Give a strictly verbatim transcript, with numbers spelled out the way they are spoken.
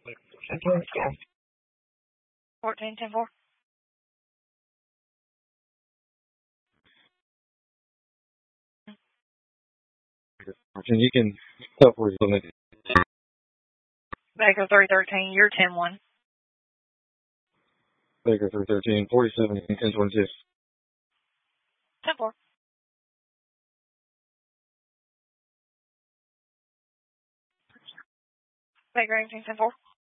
fourteen, ten four. And you can tell where you're going. Baker three thirteen, you're ten one. Baker three thirteen, forty-seven, ten twenty-six. ten four. Baker eighteen, ten four.